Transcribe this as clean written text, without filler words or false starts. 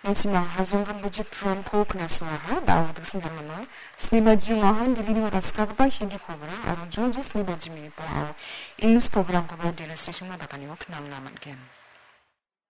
Hansima hazungan buji pron po kena suara dawa deksen zaman slibaji ngahan dilini wata skakpa hindi kobra aron jojo slibaji mini po ilus program kobra dila station ma dakani op nam naman ken